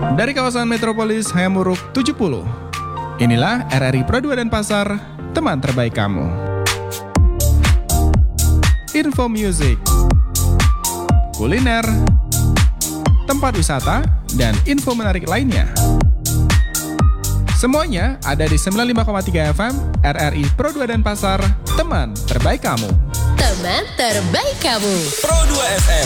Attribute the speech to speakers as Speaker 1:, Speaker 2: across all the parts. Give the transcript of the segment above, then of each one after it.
Speaker 1: Dari kawasan Metropolis Hayamuruk 70. Inilah RRI Pro 2 Denpasar, teman terbaik kamu. Info music, kuliner, tempat wisata, dan info menarik lainnya. Semuanya ada di 95,3 FM RRI Pro 2 Denpasar, teman terbaik kamu.
Speaker 2: Teman terbaik kamu.
Speaker 3: Pro 2 FM.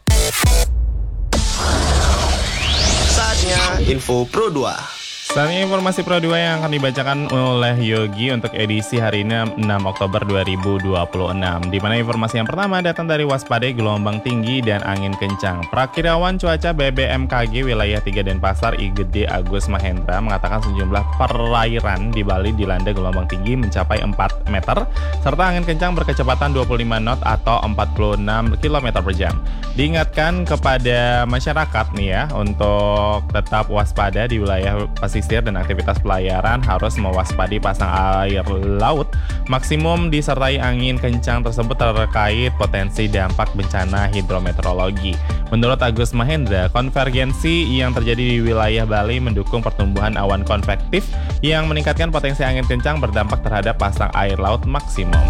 Speaker 3: Saatnya info Pro 2.
Speaker 4: Saatnya informasi Pro 2 yang akan dibacakan oleh Yogi untuk edisi hari ini 6 Oktober 2026. Di mana informasi yang pertama datang dari waspada gelombang tinggi dan angin kencang. Prakirawan cuaca BBMKG wilayah 3 Denpasar IGD Agus Mahendra mengatakan sejumlah perairan di Bali dilanda gelombang tinggi mencapai 4 meter serta angin kencang berkecepatan 25 knot atau 46 km per jam. Diingatkan kepada masyarakat nih ya untuk tetap waspada di wilayah pesisir dan aktivitas pelayaran harus mewaspadai pasang air laut maksimum disertai angin kencang tersebut terkait potensi dampak bencana hidrometeorologi. Menurut Agus Mahendra, konvergensi yang terjadi di wilayah Bali mendukung pertumbuhan awan konvektif yang meningkatkan potensi angin kencang berdampak terhadap pasang air laut maksimum.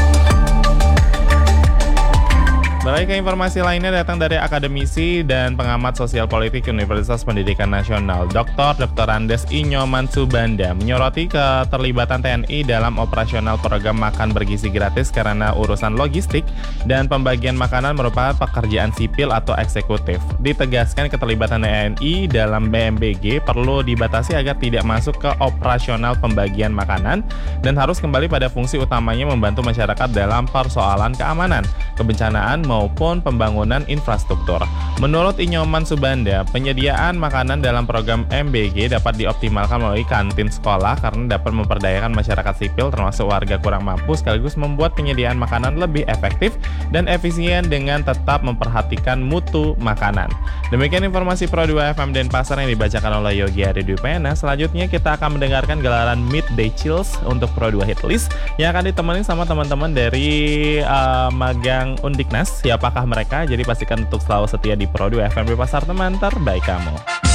Speaker 4: Beralih ke informasi lainnya datang dari akademisi dan pengamat sosial politik Universitas Pendidikan Nasional, Dr. Andes Inyoman Subanda, menyoroti keterlibatan TNI dalam operasional program makan bergizi gratis karena urusan logistik dan pembagian makanan merupakan pekerjaan sipil atau eksekutif. Ditegaskan keterlibatan TNI dalam BMBG perlu dibatasi agar tidak masuk ke operasional pembagian makanan dan harus kembali pada fungsi utamanya membantu masyarakat dalam persoalan keamanan, kebencanaan, maupun pembangunan infrastruktur. Menurut Inyoman Subanda, penyediaan makanan dalam program MBG dapat dioptimalkan melalui kantin sekolah karena dapat memperdayakan masyarakat sipil termasuk warga kurang mampu sekaligus membuat penyediaan makanan lebih efektif dan efisien dengan tetap memperhatikan mutu makanan. Demikian informasi Pro 2 FM Denpasar yang dibacakan oleh Yogi Aridwipena. Selanjutnya kita akan mendengarkan gelaran Midday Chills untuk Pro 2 Hitlist yang akan ditemani sama teman-teman dari Magang Undiknas. Siapakah mereka? Jadi pastikan untuk selalu setia di Pro 2 FM Denpasar, teman terbaik kamu.